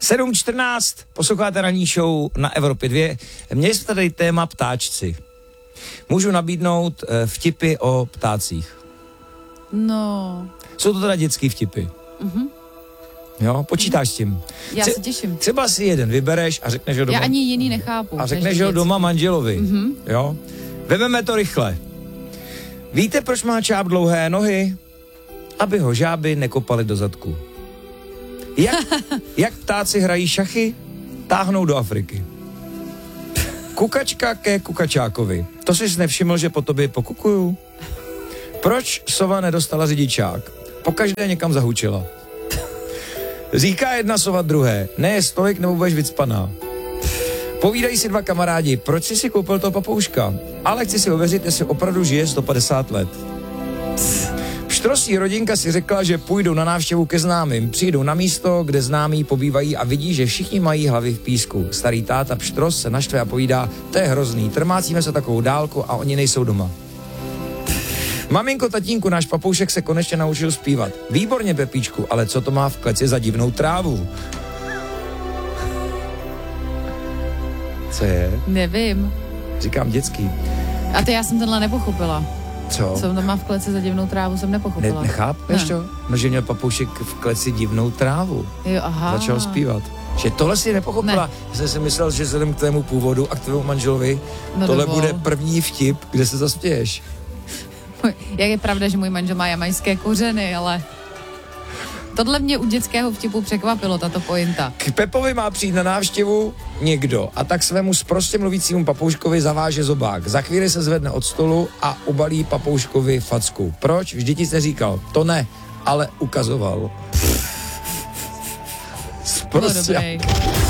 7:14, posloucháte ranní show na Evropě 2. Měli jsme tady téma ptáčci. Můžu nabídnout vtipy o ptácích. No. Jsou to teda dětský vtipy. Jo, počítáš s tím. Já se těším. Třeba si jeden vybereš a řekneš ho doma. Já ani jiný nechápu. A řekneš ho doma manželovi. Jo. Vememe to rychle. Víte, proč má čáp dlouhé nohy? Aby ho žáby nekopaly do zadku. Jak ptáci hrají šachy? Táhnou do Afriky. Kukačka ke kukačákovi. To jsi nevšiml, že po tobě pokukuju? Proč sova nedostala řidičák? Pokaždé někam zahučila. Říká jedna sova druhé, ne stolik nebo budeš vycpaná. Povídají si dva kamarádi, proč jsi si koupil toho papouška? Ale chci si ověřit, jestli opravdu žije 150 let. Pštrosí rodinka si řekla, že půjdou na návštěvu ke známým. Přijdou na místo, kde známí pobývají a vidí, že všichni mají hlavy v písku. Starý táta Pštros se naštve a povídá, to je hrozný, trmácíme se takovou dálku a oni nejsou doma. Maminko, tatínku, náš papoušek se konečně naučil zpívat. Výborně, Pepíčku, ale co to má v kleci za divnou trávu? Co je? Nevím. Říkám dětský. A ty já jsem tenhle nepochopila. Co? Co to má v kleci za divnou trávu, jsem nepochopila. Nechápeš to? No, že měl papoušek v kleci divnou trávu. Jo, aha. Začal zpívat. Že tohle si nepochopila. Ne. Jsem si myslel, že vzhledem k tvému původu a k tvému manželovi, tohle bude první vtip, kde se zaspěješ. Jak je pravda, že můj manžel má jamajské kořeny, ale tohle mě u dětského vtipu překvapilo, tato pointa. K Pepovi má přijít na návštěvu někdo a tak svému sprostě mluvícímu papouškovi zaváže zobák. Za chvíli se zvedne od stolu a ubalí papouškovi facku. Proč? Vždyť ti jste říkal, to ne, ale ukazoval. No dobrý.